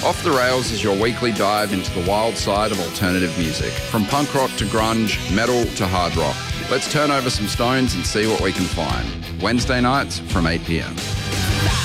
Off the Rails is your weekly dive into the wild side of alternative music. From punk rock to grunge, metal to hard rock. Let's turn over some stones and see what we can find. Wednesday nights from 8 p.m.